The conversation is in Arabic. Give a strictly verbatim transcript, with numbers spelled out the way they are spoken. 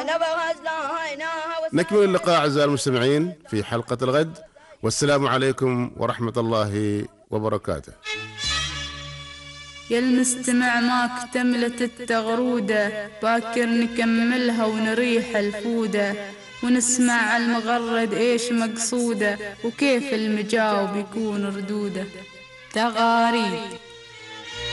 نكمل اللقاء أعزائي المستمعين في حلقة الغد، والسلام عليكم ورحمة الله وبركاته. يا المستمع ما اكتملت التغرودة، باكر نكملها ونريح الفودة، ونسمع المغرد ايش مقصوده، وكيف المجاوب يكون ردوده. تغاريد